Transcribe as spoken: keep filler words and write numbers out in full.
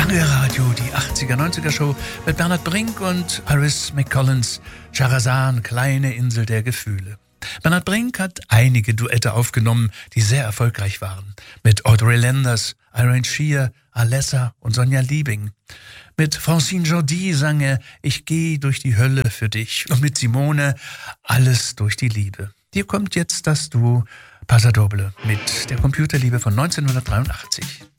Lange Radio, die achtziger, neunziger Show mit Bernhard Brink und Paris McCollins, Charazan, kleine Insel der Gefühle. Bernhard Brink hat einige Duette aufgenommen, die sehr erfolgreich waren. Mit Audrey Landers, Irene Shear, Alessa und Sonja Liebing. Mit Francine Jordi sang er Ich geh durch die Hölle für dich. Und mit Simone Alles durch die Liebe. Hier kommt jetzt das Duo Pasadoble mit der Computerliebe von neunzehnhundertdreiundachtzig.